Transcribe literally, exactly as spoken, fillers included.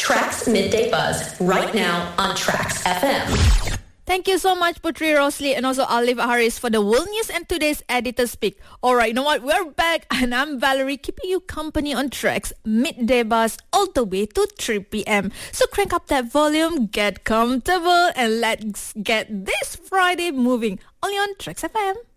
Trax Midday Buzz, right now on Trax F M. Thank you so much, Putri Rosli, and also Olive Harris for the world news and today's editor speak. All right, you know what? We're back, and I'm Valerie, keeping you company on Trax Midday Buzz all the way to three p.m. So crank up that volume, get comfortable, and let's get this Friday moving. Only on Trax F M.